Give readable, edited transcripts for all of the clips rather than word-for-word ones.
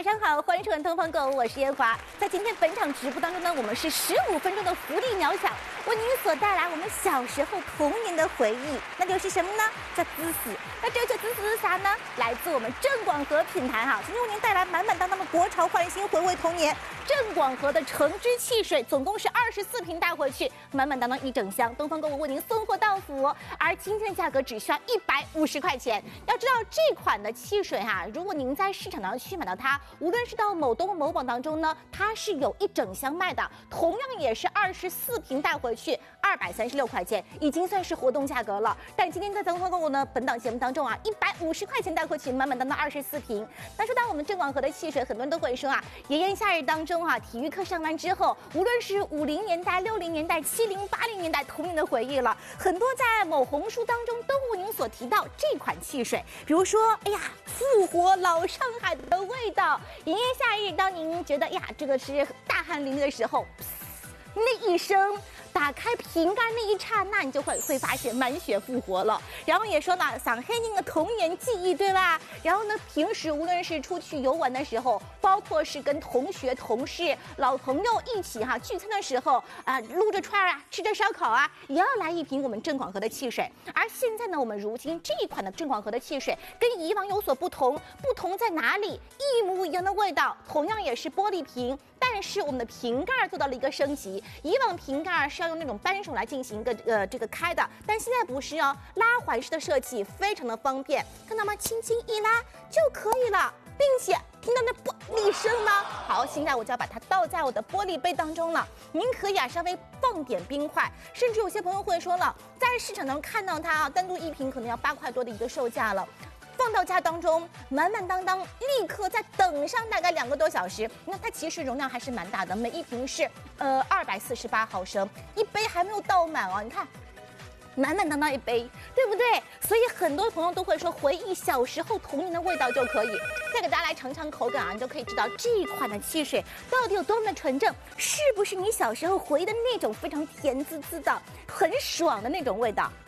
晚上好，欢迎收看《东方购物》，我是烟华。在今天本场直播当中呢，我们是15分钟的福利秒抢，为您所带来我们小时候童年的回忆，那就是什么呢？叫滋滋。那这个滋滋是啥呢？来自我们郑广和品牌哈，今天为您带来满满当当的国潮焕新，回味童年。郑广和的橙汁汽水总共是24瓶带回去，满满当当一整箱，东方购物为您送货到府。而今天的价格只需要150块钱。要知道这款的汽水哈，如果您在市场当中去买到它，无论是到某东某宝当中呢，它是有一整箱卖的，同样也是24瓶带回去，236块钱，已经算是活动价格了。但今天在东方购物呢，本档节目当中啊，150块钱带回去，满满当当24瓶。那说到我们郑广和的汽水，很多人都会说啊，炎炎夏日当中啊，体育课上完之后，无论是50年代、60年代、70、80年代童年的回忆了，很多在某红书当中都为您所提到这款汽水，比如说，哎呀，复活老上海的味道。炎炎夏日，当您觉得呀，这个是大汗淋漓的时候，那一声。打开瓶盖那一刹那，你就会发现满血复活了。然后也说了，想黑您的童年记忆，对吧？然后呢，平时无论是出去游玩的时候，包括是跟同学、同事、老朋友一起聚餐的时候撸着串啊，吃着烧烤啊，也要来一瓶我们郑广和的汽水。而现在呢，我们如今这一款的郑广和的汽水跟以往有所不同，不同在哪里？一模一样的味道，同样也是玻璃瓶。但是我们的瓶盖做到了一个升级，以往瓶盖是要用那种扳手来进行一个这个开的，但现在不是哦，拉环式的设计非常的方便，看到吗？轻轻一拉就可以了，并且听到那玻璃声吗？好，现在我就要把它倒在我的玻璃杯当中了。您可以稍微放点冰块，甚至有些朋友会说了，在市场当中看到它单独一瓶可能要8块多的一个售价了。放到家当中，满满当当，立刻再等上大概2个多小时。那它其实容量还是蛮大的，每一瓶是248毫升，一杯还没有倒满哦。你看，满满当当一杯，对不对？所以很多朋友都会说，回忆小时候童年的味道就可以。再给大家来尝尝口感啊，你就可以知道这一款的汽水到底有多么的纯正，是不是你小时候回忆的那种非常甜滋滋的、很爽的那种味道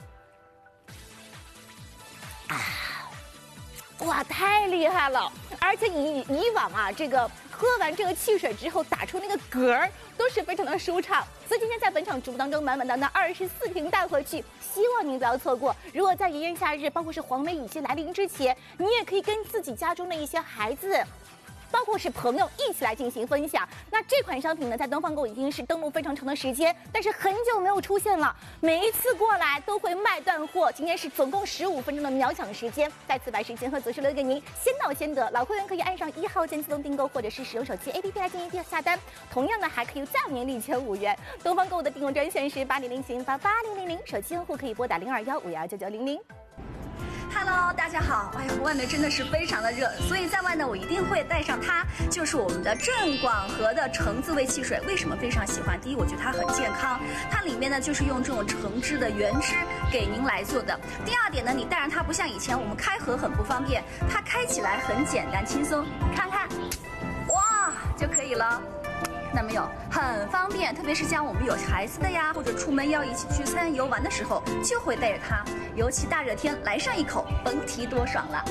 啊！哇，太厉害了！而且以往啊，这个喝完这个汽水之后打出那个嗝儿都是非常的舒畅。所以今天在本场直播当中，满满当当24瓶带回去，希望您不要错过。如果在炎炎夏日，包括是黄梅雨季来临之前，你也可以跟自己家中的一些孩子，包括是朋友一起来进行分享。那这款商品呢，在东方购已经是登陆非常长的时间，但是很久没有出现了，每一次过来都会卖断货。今天是总共15分钟的秒抢时间，再次把时间和组数留给您，先到先得。老会员可以按上1号键自动订购，或者是使用手机 APP 来进行下单。同样的，还可以再免礼券5元。东方购物的订购专线是8007888000，手机用户可以拨打021519900。 Hello， 大家好！哎呀，外面真的是非常的热，所以在外呢，我一定会带上它，就是我们的郑广和的橙子味汽水。为什么非常喜欢？第一，我觉得它很健康，它里面呢就是用这种橙汁的原汁给您来做的。第二点呢，你带上它不像以前我们开盒很不方便，它开起来很简单轻松，看看，哇就可以了。看到没有，很方便，特别是像我们有孩子的呀，或者出门要一起去餐游玩的时候，就会带着它。尤其大热天来上一口，甭提多爽了。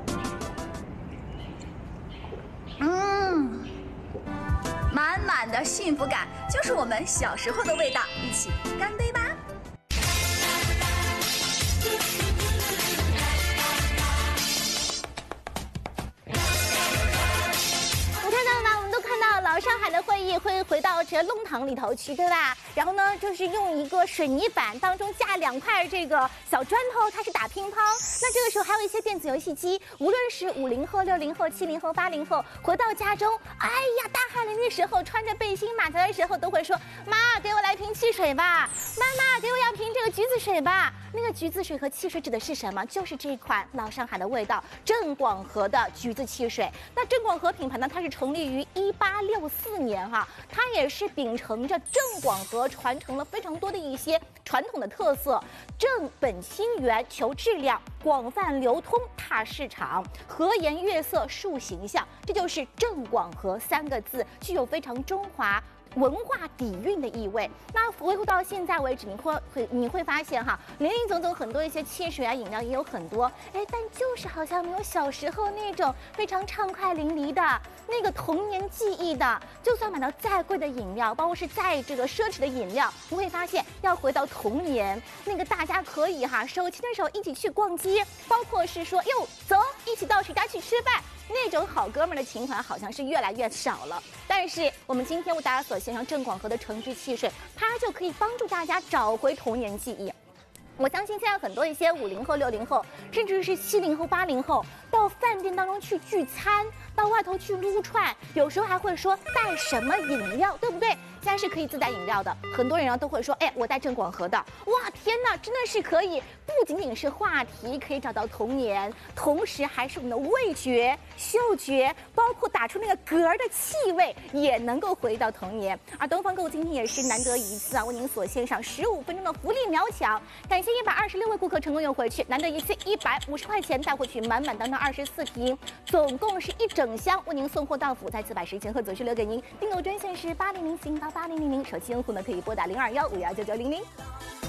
满满的幸福感，就是我们小时候的味道，一起干杯吧！ 老上海的会议会回到这弄堂里头去，对吧？然后呢，就是用一个水泥板当中架2块这个小砖头，开始打乒乓。那这个时候还有一些电子游戏机，无论是50后、60后、70后、80后，回到家中，哎呀，大汗淋漓的时候，穿着背心马甲的时候，都会说：“妈，给我来瓶汽水吧！妈妈，给我要瓶这个橘子水吧！”那个橘子水和汽水指的是什么？就是这款老上海的味道，郑广和的橘子汽水。那郑广和品牌呢，它是成立于1864年哈，它也是秉承着郑广和传承了非常多的一些传统的特色，正本清源，求质量，广泛流通，踏市场，和颜悦色，树形象，这就是郑广和3个字，具有非常中华文化底蕴的意味。那回顾到现在为止，你会发现哈，林林总总很多一些汽水啊、饮料也有很多，但就是好像没有小时候那种非常畅快淋漓的那个童年记忆的。就算买到再贵的饮料，包括是再这个奢侈的饮料，你会发现要回到童年那个大家可以手牵着手一起去逛街，包括是说哟走一起到谁家去吃饭。那种好哥们儿的情怀好像是越来越少了，但是我们今天为大家所献上郑广和的橙汁汽水，它就可以帮助大家找回童年记忆。我相信现在很多一些50后、60后，甚至是70后、80后，到饭店当中去聚餐，到外头去撸串，有时候还会说带什么饮料，对不对？现在是可以自带饮料的，很多人都会说，我带郑广和的，哇，天哪，真的是可以，不仅仅是话题可以找到童年，同时还是我们的味觉、嗅觉，包括打出那个嗝儿的气味，也能够回到童年。而东方购物今天也是难得一次为您所献上15分钟的福利秒抢，感谢126位顾客成功用回去，难得一次150块钱带回去满满当当24瓶，总共是1整箱为您送货到府，在此把时间和组织留给您，订购专线是8007888000，手机用户呢可以拨打02151999900。